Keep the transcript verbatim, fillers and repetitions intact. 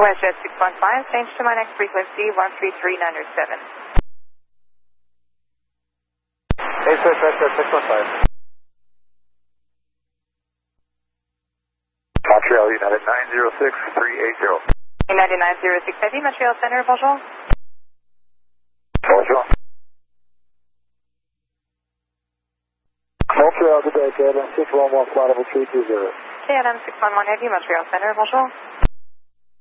WestJet six one five, change to my next frequency, one three three nine seven. Hey, switch, WestJet six one five. Montreal United nine zero six three eight zero. United nine zero six eight, Montreal Center, bonjour. Bonjour. Montreal, good day, Adam six one one, flight level three two zero. Okay, Adam six one one, Montreal Center, bonjour.